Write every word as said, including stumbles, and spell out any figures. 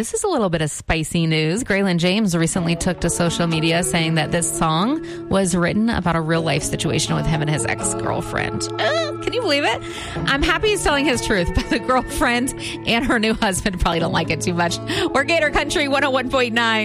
this is a little bit of spicy news. Graylin James recently took to social media saying that this song was written about a real life situation with him and his ex-girlfriend. Uh, can you believe it? I'm happy he's telling his truth, but the girlfriend and her new husband probably don't like it too much. We're Gator Country one oh one point nine.